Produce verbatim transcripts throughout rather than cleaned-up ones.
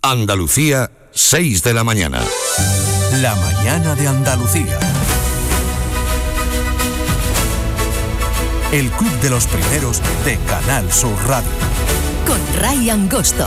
Andalucía, seis de la mañana. La mañana de Andalucía. El Club de los Primeros de Canal Sur Radio. Con Ray Angosto.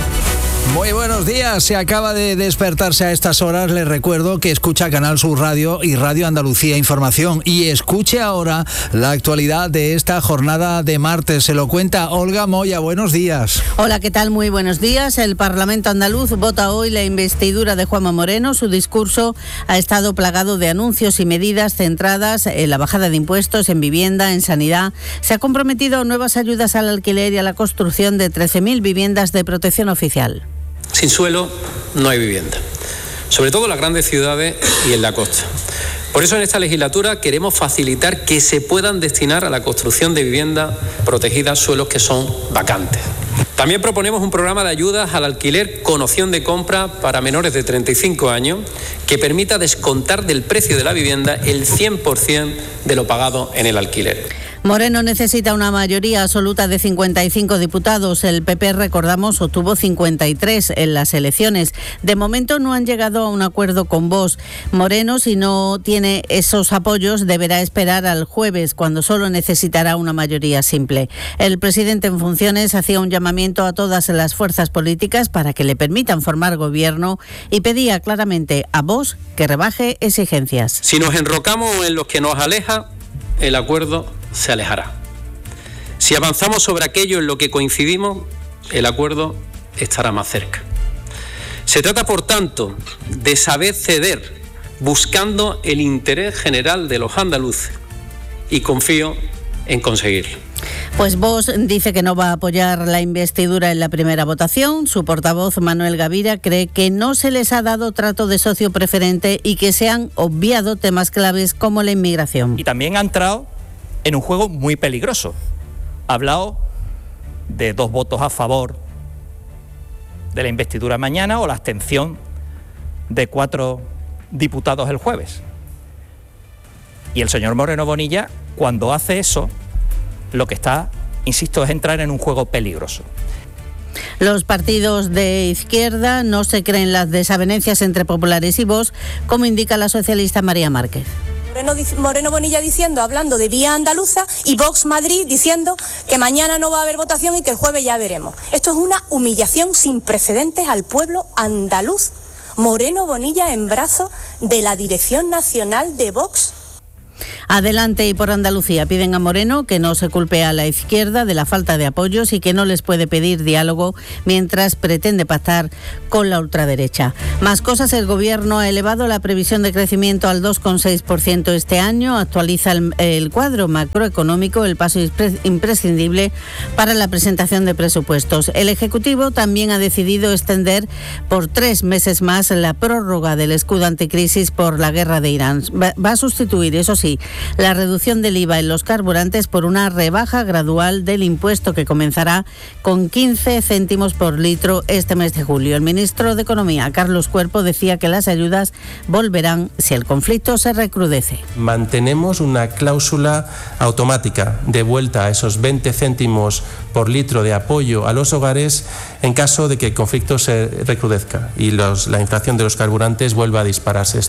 Muy buenos días, se acaba de despertarse a estas horas, les recuerdo que escucha Canal Sur Radio y Radio Andalucía Información y escuche ahora la actualidad de esta jornada de martes, se lo cuenta Olga Moya, buenos días. Hola, ¿qué tal? Muy buenos días. El Parlamento andaluz vota hoy la investidura de Juanma Moreno. Su discurso ha estado plagado de anuncios y medidas centradas en la bajada de impuestos, en vivienda, en sanidad. Se ha comprometido a nuevas ayudas al alquiler y a la construcción de trece mil viviendas de protección oficial. Sin suelo no hay vivienda, sobre todo en las grandes ciudades y en la costa. Por eso en esta legislatura queremos facilitar que se puedan destinar a la construcción de viviendas protegidas suelos que son vacantes. También proponemos un programa de ayudas al alquiler con opción de compra para menores de treinta y cinco años que permita descontar del precio de la vivienda el cien por ciento de lo pagado en el alquiler. Moreno necesita una mayoría absoluta de cincuenta y cinco diputados. El P P, recordamos, obtuvo cincuenta y tres en las elecciones. De momento no han llegado a un acuerdo con Vox. Moreno, si no tiene esos apoyos, deberá esperar al jueves, cuando solo necesitará una mayoría simple. El presidente en funciones hacía un llamamiento a todas las fuerzas políticas para que le permitan formar gobierno y pedía claramente a Vox que rebaje exigencias. Si nos enrocamos en lo que nos aleja, el acuerdo se alejará. Si avanzamos sobre aquello en lo que coincidimos, el acuerdo estará más cerca. Se trata, por tanto, de saber ceder buscando el interés general de los andaluces y confío en conseguirlo. Pues Vox dice que no va a apoyar la investidura en la primera votación. Su portavoz, Manuel Gavira, cree que no se les ha dado trato de socio preferente y que se han obviado temas claves como la inmigración. Y también ha entrado en un juego muy peligroso. Ha hablado de dos votos a favor de la investidura mañana o la abstención de cuatro diputados el jueves. Y el señor Moreno Bonilla, cuando hace eso, lo que está, insisto, es entrar en un juego peligroso. Los partidos de izquierda no se creen las desavenencias entre populares y Vox, como indica la socialista María Márquez. Moreno, Moreno Bonilla diciendo, hablando de vía andaluza, y Vox Madrid diciendo que mañana no va a haber votación y que el jueves ya veremos. Esto es una humillación sin precedentes al pueblo andaluz. Moreno Bonilla en brazos de la Dirección Nacional de Vox. Adelante y por Andalucía piden a Moreno que no se culpe a la izquierda de la falta de apoyos y que no les puede pedir diálogo mientras pretende pactar con la ultraderecha. Más cosas, el Gobierno ha elevado la previsión de crecimiento al dos coma seis por ciento este año, actualiza el, el cuadro macroeconómico, el paso imprescindible para la presentación de presupuestos. El Ejecutivo también ha decidido extender por tres meses más la prórroga del escudo anticrisis por la guerra de Irán. Va, va a sustituir, eso sí, la reducción del I V A en los carburantes por una rebaja gradual del impuesto que comenzará con quince céntimos por litro este mes de julio. El ministro de Economía, Carlos Cuerpo, decía que las ayudas volverán si el conflicto se recrudece. Mantenemos una cláusula automática de vuelta a esos veinte céntimos por litro de apoyo a los hogares en caso de que el conflicto se recrudezca y los, la inflación de los carburantes vuelva a dispararse.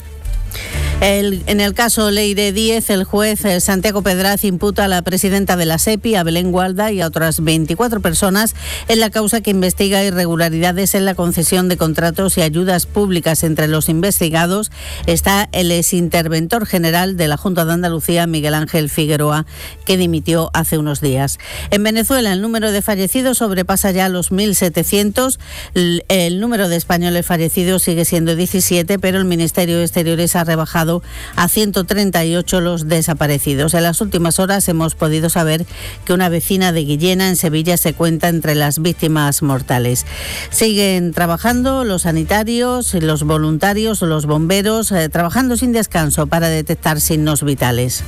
El, en el caso Leire Díez, el juez Santiago Pedraz imputa a la presidenta de la SEPI, a Belén Gualda, y a otras veinticuatro personas en la causa que investiga irregularidades en la concesión de contratos y ayudas públicas. Entre los investigados está el exinterventor general de la Junta de Andalucía, Miguel Ángel Figueroa, que dimitió hace unos días. En Venezuela, el número de fallecidos sobrepasa ya los mil setecientos. El número de españoles fallecidos sigue siendo diecisiete, pero el Ministerio de Exteriores ha rebajado a ciento treinta y ocho los desaparecidos. En las últimas horas hemos podido saber que una vecina de Guillena, en Sevilla, se cuenta entre las víctimas mortales. Siguen trabajando los sanitarios, los voluntarios, los bomberos, eh, trabajando sin descanso para detectar signos vitales.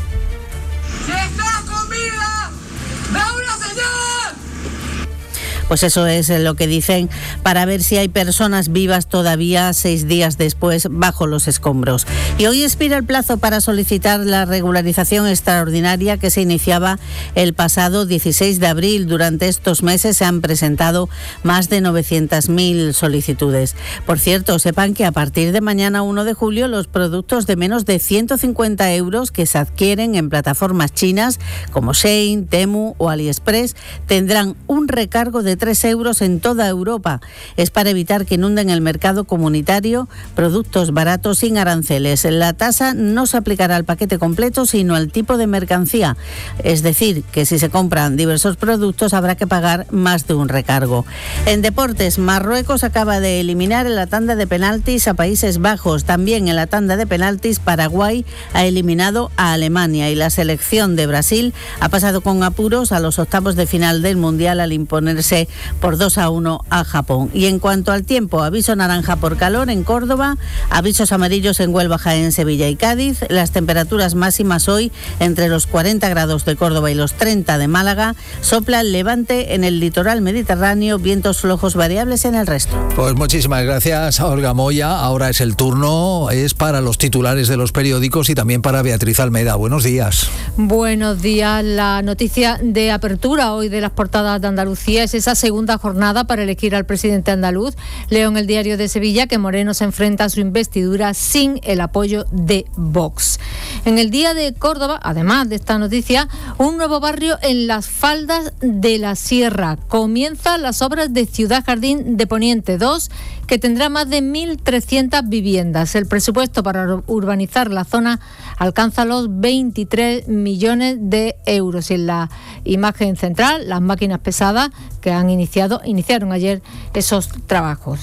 Pues eso es lo que dicen, para ver si hay personas vivas todavía seis días después bajo los escombros. Y hoy expira el plazo para solicitar la regularización extraordinaria que se iniciaba el pasado dieciséis de abril. Durante estos meses se han presentado más de novecientas mil solicitudes. Por cierto, sepan que a partir de mañana uno de julio los productos de menos de ciento cincuenta euros que se adquieren en plataformas chinas como Shein, Temu o AliExpress tendrán un recargo de tres euros en toda Europa. Es para evitar que inunden el mercado comunitario productos baratos sin aranceles. La tasa no se aplicará al paquete completo, sino al tipo de mercancía. Es decir, que si se compran diversos productos habrá que pagar más de un recargo. En deportes, Marruecos acaba de eliminar en la tanda de penaltis a Países Bajos. También en la tanda de penaltis, Paraguay ha eliminado a Alemania y la selección de Brasil ha pasado con apuros a los octavos de final del Mundial al imponerse por dos a uno a Japón. Y en cuanto al tiempo, aviso naranja por calor en Córdoba, avisos amarillos en Huelva, Jaén, Sevilla y Cádiz. Las temperaturas máximas hoy entre los cuarenta grados de Córdoba y los treinta de Málaga. Sopla el levante en el litoral mediterráneo, vientos flojos variables en el resto. Pues muchísimas gracias, Olga Moya. Ahora es el turno, es para los titulares de los periódicos y también para Beatriz Almeda. Buenos días. Buenos días. La noticia de apertura hoy de las portadas de Andalucía es esa segunda jornada para elegir al presidente andaluz. Leo en el Diario de Sevilla que Moreno se enfrenta a su investidura sin el apoyo de Vox. En el Día de Córdoba, además de esta noticia, un nuevo barrio en las faldas de la Sierra. Comienzan las obras de Ciudad Jardín de Poniente dos, que tendrá más de mil trescientas viviendas. El presupuesto para urbanizar la zona alcanza los veintitrés millones de euros. Y en la imagen central, las máquinas pesadas que han iniciado, iniciaron ayer esos trabajos.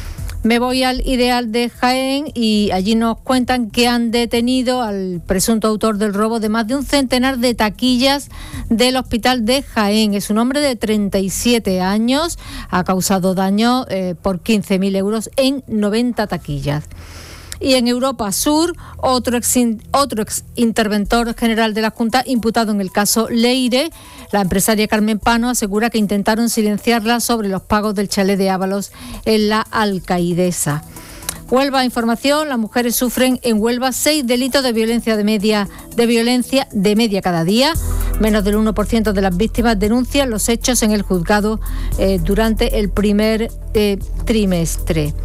Me voy al Ideal de Jaén y allí nos cuentan que han detenido al presunto autor del robo de más de un centenar de taquillas del Hospital de Jaén. Es un hombre de treinta y siete años, ha causado daño eh, por quince mil euros en noventa taquillas. Y en Europa Sur, otro ex, otro ex interventor general de la Junta imputado en el caso Leire, la empresaria Carmen Pano, asegura que intentaron silenciarla sobre los pagos del chalet de Ábalos en la Alcaidesa. Huelva Información, las mujeres sufren en Huelva seis delitos de violencia de media, de violencia de media cada día. Menos del uno por ciento de las víctimas denuncian los hechos en el juzgado eh, durante el primer eh, trimestre.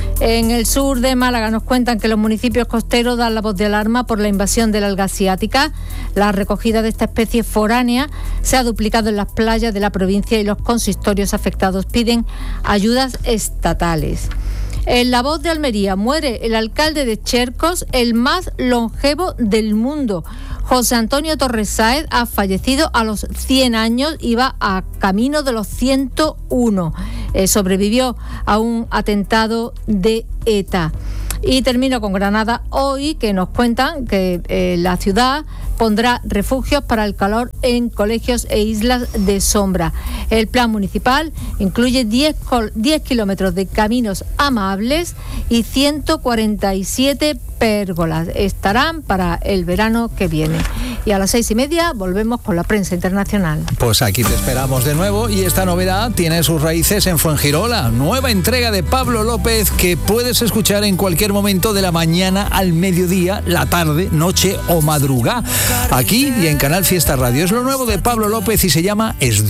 En el sur de Málaga nos cuentan que los municipios costeros dan la voz de alarma por la invasión de la alga asiática. La recogida de esta especie foránea se ha duplicado en las playas de la provincia y los consistorios afectados piden ayudas estatales. En La Voz de Almería muere el alcalde de Chercos, el más longevo del mundo. José Antonio Torres Sáez ha fallecido a los cien años y va a camino de los ciento uno. Eh, sobrevivió a un atentado de ETA. Y termino con Granada hoy, que nos cuentan que eh, la ciudad pondrá refugios para el calor en colegios e islas de sombra. El plan municipal incluye diez kilómetros de caminos amables y ciento cuarenta y siete pérgolas. Estarán para el verano que viene. Y a las seis y media volvemos con la prensa internacional. Pues aquí te esperamos de nuevo y esta novedad tiene sus raíces en Fuengirola. Nueva entrega de Pablo López que puedes escuchar en cualquier momento de la mañana al mediodía, la tarde, noche o madrugada. Aquí y en Canal Fiesta Radio. Es lo nuevo de Pablo López y se llama Es